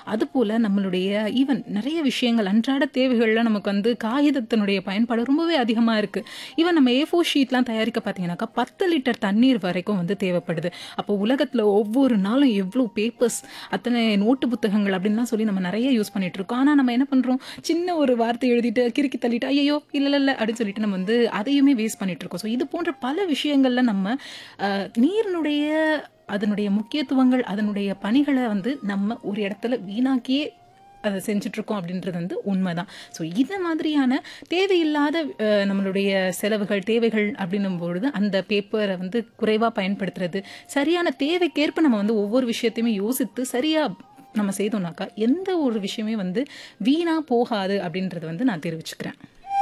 அதுபோல் நம்மளுடைய ஈவன் நிறைய விஷயங்கள் அன்றாட தேவைகளில் நமக்கு வந்து காகிதத்தினுடைய பயன்பாடு ரொம்பவே அதிகமாக இருக்குது. ஈவன் நம்ம A4 ஷீட்லாம் தயாரிக்க பார்த்தீங்கன்னாக்கா 10 லிட்டர் தண்ணீர் வரைக்கும் வந்து தேவைப்படுது. அப்போ உலகத்தில் ஒவ்வொரு நாளும் எவ்வளோ பேப்பர்ஸ், அத்தனை நோட்டு புத்தகங்கள் அப்படின்லாம் சொல்லி நம்ம நிறைய யூஸ் பண்ணிட்டு இருக்கோம். ஆனால் நம்ம என்ன பண்ணுறோம், சின்ன ஒரு வார்த்தை எழுதிட்டு கிறுக்கி தள்ளிட்டு ஐயோ இல்லை அப்படின்னு சொல்லிட்டு நம்ம வந்து அதையுமே வேஸ்ட் பண்ணிட்டு இருக்கோம். ஸோ இது போன்ற பல விஷயங்கள்ல நம்ம நீரினுடைய அதனுடைய முக்கியத்துவங்கள், அதனுடைய பணிகளை வந்து நம்ம ஒரு இடத்துல வீணாக்கியே அதை செஞ்சுட்ருக்கோம் அப்படின்றது வந்து உண்மைதான். ஸோ இதை மாதிரியான தேவையில்லாத நம்மளுடைய செலவுகள், தேவைகள் அப்படின்னும் பொழுது அந்த பேப்பரை வந்து குறைவாக பயன்படுத்துறது, சரியான தேவைக்கேற்ப நம்ம வந்து ஒவ்வொரு விஷயத்தையுமே யோசித்து சரியாக நம்ம செய்தோம்னாக்கா எந்த ஒரு விஷயமே வந்து வீணாக போகாது அப்படின்றத வந்து நான் தெரிவிச்சுக்கிறேன்.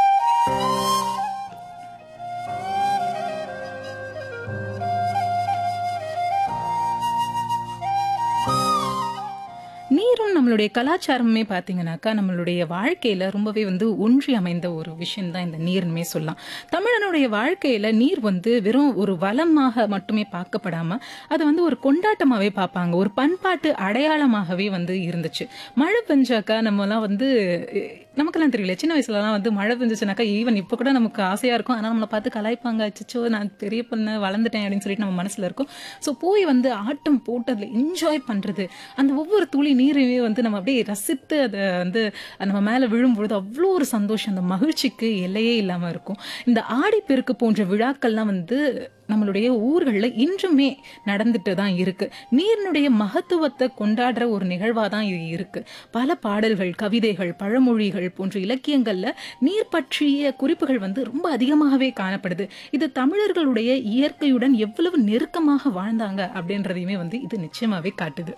நீரும் நம்மளுடைய கலாச்சாரமே பார்த்தீங்கன்னாக்கா நம்மளுடைய வாழ்க்கையில் ரொம்பவே வந்து ஒன்றி அமைந்த ஒரு விஷயம்தான் இந்த நீர்னுமே சொல்லலாம். தமிழனுடைய வாழ்க்கையில் நீர் வந்து வெறும் ஒரு வளமாக மட்டுமே பார்க்கப்படாமல் அதை வந்து ஒரு கொண்டாட்டமாகவே பார்ப்பாங்க. ஒரு பண்பாட்டு அடையாளமாகவே வந்து இருந்துச்சு. மழை பெஞ்சாக்கா நம்மலாம் வந்து நமக்கெல்லாம் தெரியல, சின்ன வயசுலலாம் வந்து மழை பெஞ்சிச்சுனாக்கா ஈவன் இப்போ கூட நமக்கு ஆசையாக இருக்கும். ஆனால் நம்மளை பார்த்து கலாய்ப்பாங்க, அச்சோ நான் பெரிய பொண்ணு வளர்ந்துட்டேன் அப்படின்னு சொல்லிட்டு நம்ம மனசில் இருக்கும். ஸோ போய் வந்து ஆட்டம் போட்டு அதில் என்ஜாய் பண்ணுறது, அந்த ஒவ்வொரு துளி நீரையுமே வந்து நம்ம அப்படியே ரசித்து அதை வந்து நம்ம மேலே விழும்பொழுது அவ்வளோ ஒரு சந்தோஷம், அந்த மகிழ்ச்சிக்கு எல்லையே இல்லாமல் இருக்கும். இந்த ஆடிப்பெருக்கு போன்ற விழாக்கள்லாம் வந்து நம்மளுடைய ஊர்களில் இன்றுமே நடந்துட்டு தான் இருக்கு. நீரினுடைய மகத்துவத்தை கொண்டாடுற ஒரு நிகழ்வாக தான் இது இருக்கு. பல பாடல்கள், கவிதைகள், பழமொழிகள் போன்ற இலக்கியங்கள்ல நீர் பற்றிய குறிப்புகள் வந்து ரொம்ப அதிகமாகவே காணப்படுது. இது தமிழர்களுடைய இயற்கையுடன் எவ்வளவு நெருக்கமாக வாழ்ந்தாங்க அப்படின்றதையுமே வந்து இது நிச்சயமாவே காட்டுது.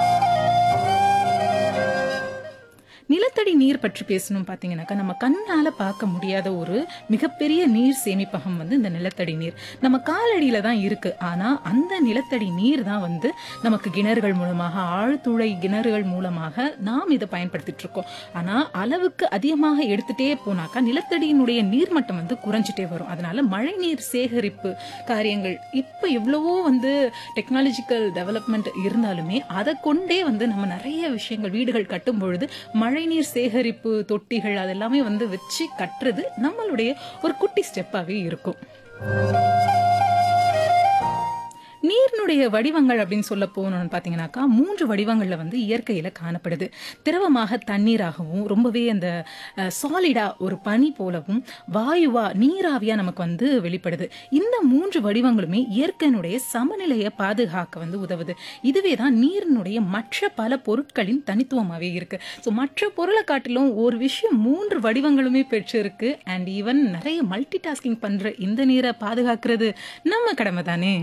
நிலத்தடி நீர் பற்றி பேசணும் பார்த்தீங்கன்னாக்கா நம்ம கண்ணால் பார்க்க முடியாத ஒரு மிகப்பெரிய நீர் சேமிப்பகம் வந்து இந்த நிலத்தடி நீர் நம்ம காலடியில் தான் இருக்கு. ஆனால் அந்த நிலத்தடி நீர் தான் வந்து நமக்கு கிணறுகள் மூலமாக, ஆழ்துளை கிணறுகள் மூலமாக நாம் இதை பயன்படுத்திட்டு இருக்கோம். ஆனால் அளவுக்கு அதிகமாக எடுத்துட்டே போனாக்கா நிலத்தடியினுடைய நீர்மட்டம் வந்து குறைஞ்சிட்டே வரும். அதனால மழை நீர் சேகரிப்பு காரியங்கள் இப்போ எவ்வளவோ வந்து டெக்னாலஜிக்கல் டெவலப்மெண்ட் இருந்தாலுமே அதை கொண்டே வந்து நம்ம நிறைய விஷயங்கள் வீடுகள் கட்டும் பொழுது மழைநீர் சேகரிப்பு தொட்டிகள் அதெல்லாமே வந்து வச்சு கட்டுறது நம்மளுடைய ஒரு குட்டி ஸ்டெப்பாகவே இருக்கும். நீரினுடைய வடிவங்கள் அப்படின்னு சொல்ல போனோம்னு பார்த்தீங்கன்னாக்கா 3 வடிவங்களில் வந்து இயற்கையில் காணப்படுது. திரவமாக தண்ணீராகவும், ரொம்பவே அந்த சாலிடா ஒரு பனி போலவும், வாயுவா நீராவியா நமக்கு வந்து வெளிப்படுது. இந்த 3 வடிவங்களுமே இயற்கையினுடைய சமநிலையை பாதுகாக்க வந்து உதவுது. இதுவே தான் நீரினுடைய மற்ற பல பொருட்களின் தனித்துவமாகவே இருக்கு. ஸோ மற்ற பொருளை காட்டிலும் ஒரு விஷயம் 3 வடிவங்களுமே பெற்று இருக்கு. அண்ட் ஈவன் நிறைய மல்டி டாஸ்கிங் பண்ற இந்த நீரை பாதுகாக்கிறது நம்ம கடமை தானே.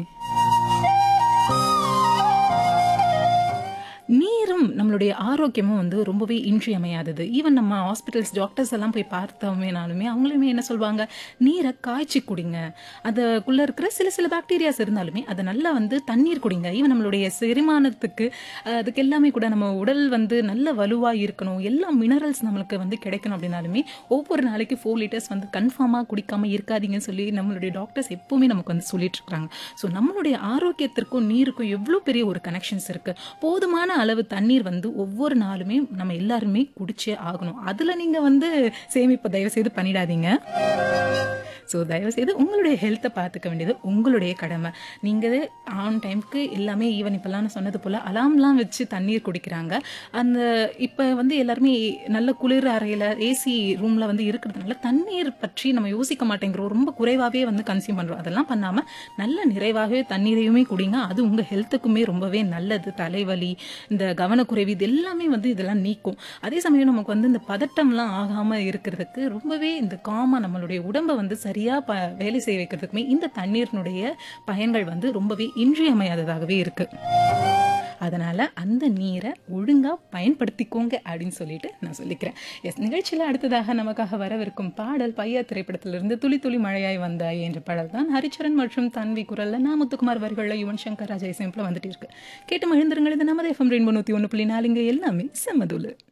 நீரும் நம்மளுடைய ஆரோக்கியமும் வந்து ரொம்பவே இன்றியமையாதது. ஈவன் நம்ம ஹாஸ்பிட்டல்ஸ் டாக்டர்ஸ் எல்லாம் போய் பார்த்தோமேனாலுமே அவங்களுமே என்ன சொல்லுவாங்க, நீரை காய்ச்சி குடிங்க, அதுக்குள்ளே இருக்கிற சில பாக்டீரியாஸ் இருந்தாலுமே அதை நல்லா வந்து தண்ணீர் குடிங்க. ஈவன் நம்மளுடைய செரிமானத்துக்கு அதுக்கு எல்லாமே கூட நம்ம உடல் வந்து நல்ல வலுவாக இருக்கணும், எல்லா மினரல்ஸ் நம்மளுக்கு வந்து கிடைக்கணும் அப்படின்னாலுமே ஒவ்வொரு நாளைக்கு 4 லிட்டர்ஸ் வந்து கன்ஃபார்மாக குடிக்காமல் இருக்காதீங்கன்னு சொல்லி நம்மளுடைய டாக்டர்ஸ் எப்பவுமே நமக்கு வந்து சொல்லிட்டு இருக்காங்க. ஸோ நம்மளுடைய ஆரோக்கியத்திற்கும் நீருக்கும் எவ்வளோ பெரிய ஒரு கனெக்ஷன்ஸ் இருக்கு. போதுமான அளவு தண்ணீர் வந்து ஒவ்வொரு நாளுமே நம்ம எல்லாருமே குடிச்சே ஆகணும். அதில் நீங்கள் வந்து சேமிப்பை தயவு செய்து பண்ணிடாதீங்க. ஸோ தயவுசெய்து உங்களுடைய ஹெல்த்தை பார்த்துக்க வேண்டியது உங்களுடைய கடமை. நீங்கள் ஆன் டைமுக்கு எல்லாமே ஈவன் இப்போல்லாம் நான் சொன்னது போல் அலாம்லாம் வச்சு தண்ணீர் குடிக்கிறாங்க. அந்த இப்போ வந்து எல்லாருமே நல்ல குளிர் அறையில் ஏசி ரூமில் வந்து இருக்கிறதுனால தண்ணீர் பற்றி நம்ம யோசிக்க மாட்டேங்கிறோம், ரொம்ப குறைவாகவே வந்து கன்சியூம் பண்ணுறோம். அதெல்லாம் பண்ணாமல் நல்ல நிறைவாகவே தண்ணீரையுமே குடிங்க. அது உங்கள் ஹெல்த்துக்குமே ரொம்பவே நல்லது. தலைவலி, இந்த கவனக்குறைவு, இது எல்லாமே வந்து இதெல்லாம் நீக்கும். அதே சமயம் நமக்கு வந்து இந்த பதட்டம்லாம் ஆகாமல் இருக்கிறதுக்கு ரொம்பவே இந்த காமாக நம்மளுடைய உடம்பை வந்து சரியாக வேலை செய்ய வைக்கிறதுக்குமே இந்த தண்ணீரினுடைய பயன்கள் வந்து ரொம்பவே இன்றியமையாததாகவே இருக்கு. அதனால அந்த நீரை ஒழுங்கா பயன்படுத்திக்கோங்க அப்படின்னு சொல்லிட்டு நான் சொல்லிக்கிறேன். நிகழ்ச்சியில் அடுத்ததாக நமக்காக வரவிருக்கும் பாடல் பையா திரைப்படத்திலிருந்து துளி துளி மழையாய் வந்தாய் என்ற பாடல் தான். ஹரிச்சரன் மற்றும் தன்வி குரல்ல நான் முத்துக்குமார் வரிகளில் யுவன் சங்கர் ராஜா இசையமைப்பில் வந்துட்டு இருக்கு. கேட்டு மகிழ்ந்திருங்கள். இது நமது FM ரெயின்போ 101.4 எல்லாமே செம்மதூளு.